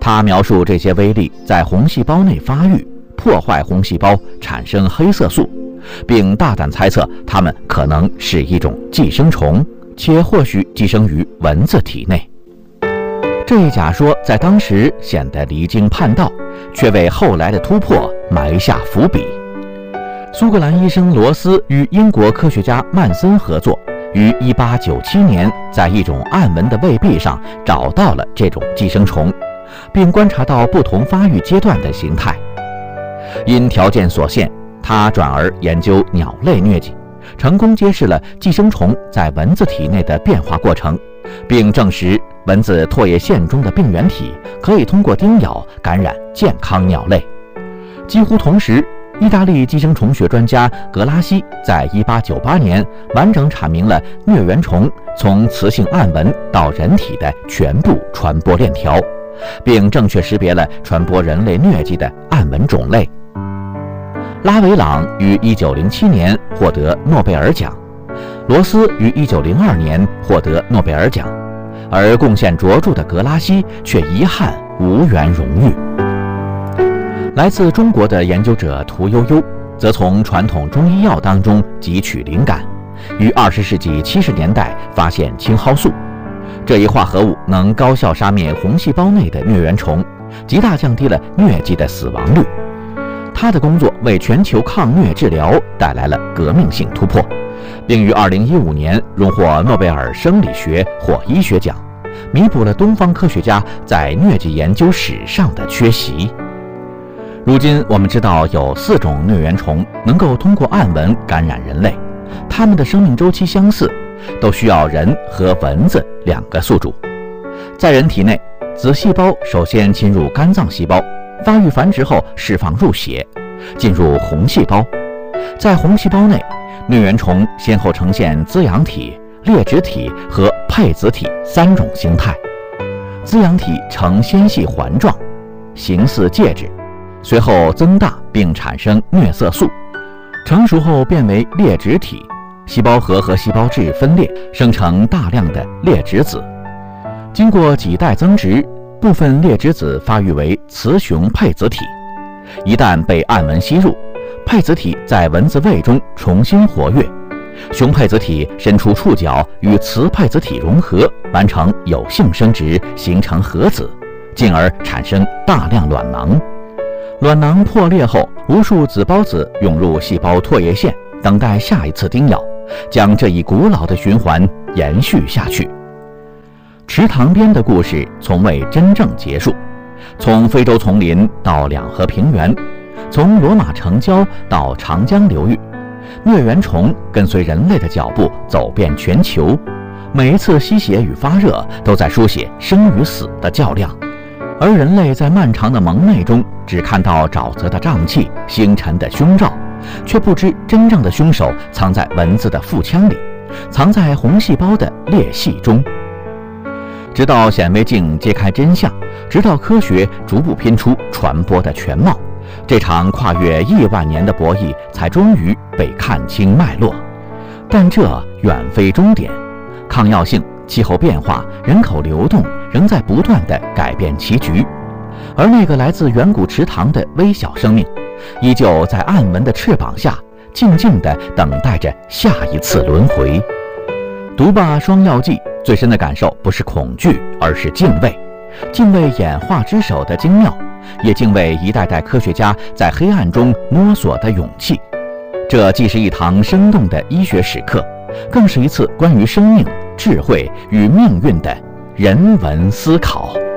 他描述这些微粒在红细胞内发育，破坏红细胞，产生黑色素，并大胆猜测它们可能是一种寄生虫，且或许寄生于蚊子体内。这一假说在当时显得离经叛道，却为后来的突破埋下伏笔。苏格兰医生罗斯与英国科学家曼森合作，于1897年在一种暗纹的胃壁上找到了这种寄生虫，并观察到不同发育阶段的形态。因条件所限，他转而研究鸟类疟疾，成功揭示了寄生虫在蚊子体内的变化过程，并证实蚊子唾液腺中的病原体可以通过叮咬感染健康鸟类。几乎同时，意大利寄生虫学专家格拉西在1898年完整阐明了疟原虫从雌性暗纹到人体的全部传播链条，并正确识别了传播人类疟疾的暗纹种类。拉维朗于1907年获得诺贝尔奖，罗斯于1902年获得诺贝尔奖，而贡献卓著的格拉西却遗憾无缘荣誉。来自中国的研究者屠呦呦则从传统中医药当中汲取灵感，于20世纪70年代发现青蒿素这一化合物能高效杀灭红细胞内的疟原虫，极大降低了疟疾的死亡率。他的工作为全球抗疟治疗带来了革命性突破，并于2015年荣获诺贝尔生理学或医学奖，弥补了东方科学家在疟疾研究史上的缺席。如今我们知道有4种疟原虫能够通过暗纹感染人类，它们的生命周期相似，都需要人和蚊子2个宿主。在人体内，子细胞首先侵入肝脏细胞，发育繁殖后释放入血，进入红细胞。在红细胞内，疟原虫先后呈现滋养体、裂殖体和配子体3种形态。滋养体呈纤细环状，形似戒指，随后增大并产生疟色素，成熟后变为裂殖体，细胞核和细胞质分裂，生成大量的裂殖子。经过几代增殖，部分裂殖子发育为雌雄配子体。一旦被暗纹吸入，配子体在蚊子胃中重新活跃，雄配子体伸出触角与雌配子体融合，完成有性生殖，形成核子，进而产生大量卵囊。卵囊破裂后，无数子孢子涌入细胞唾液腺，等待下一次叮咬，将这一古老的循环延续下去。池塘边的故事从未真正结束，从非洲丛林到两河平原，从罗马城郊到长江流域，疟原虫跟随人类的脚步走遍全球，每一次吸血与发热都在书写生与死的较量。而人类在漫长的蒙昧中，只看到沼泽的瘴气、星辰的胸罩，却不知真正的凶手藏在蚊子的腹腔里，藏在红细胞的裂隙中。直到显微镜揭开真相，直到科学逐步拼出传播的全貌，这场跨越亿万年的博弈才终于被看清脉络。但这远非终点，抗药性、气候变化、人口流动仍在不断地改变棋局，而那个来自远古池塘的微小生命，依旧在暗纹的翅膀下静静地等待着下一次轮回。读罢《双药记》，最深的感受不是恐惧，而是敬畏。敬畏演化之手的精妙，也敬畏一代代科学家在黑暗中摸索的勇气。这既是一堂生动的医学史课，更是一次关于生命、智慧与命运的人文思考。